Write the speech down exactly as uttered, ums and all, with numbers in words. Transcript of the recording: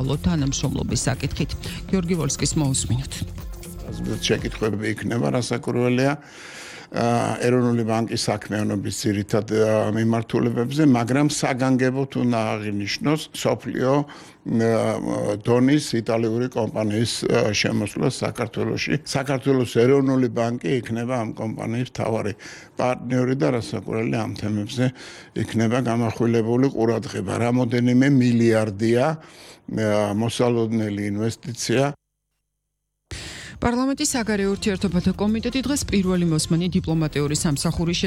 სამომავლო თანამშრომლობის საკითხით. გიორგი ვოლსკის მოусმინოთ. შეკითხვები იქნება, რასაკვირველია ეროვნული ბანკის საქმიანობის ძირითად მიმართულებებზე, მაგრამ საგანგებოდ უნდა აღინიშნოს სოფლიო დონის იტალიური კომპანიის შემოსვლა საქართველოში. საქართველოს ეროვნული ბანკი იქნება ამ კომპანიის მთავარი პარტნიორი და რასაკვირველია ამ თემებზე იქნება გამახვილებული ყურადღება. რამოდენიმე მილიარდია მოსალოდნელი ინვესტიცია. პარლამენტის საგარეო ურთიერთობათა კომიტეტი დღეს პირველი მოსმენი დიპლომატიური სამსახურის